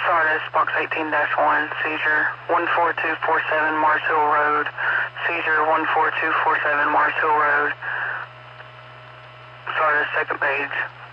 Sardis, box 18-1, seizure 14247 Mars Hill Road, seizure 14247 Mars Hill Road. Sardis, second page.